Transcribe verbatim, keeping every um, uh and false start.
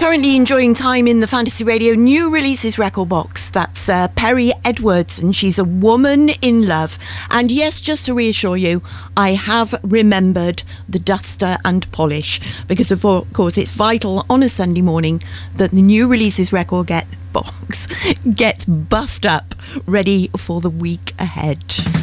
Currently enjoying time in the Fantasy Radio New Releases record box. That's uh, Perry Edwards, and she's a woman in love. And yes, just to reassure you, I have remembered the duster and polish, because of course it's vital on a Sunday morning that the New Releases record get box gets buffed up, ready for the week ahead.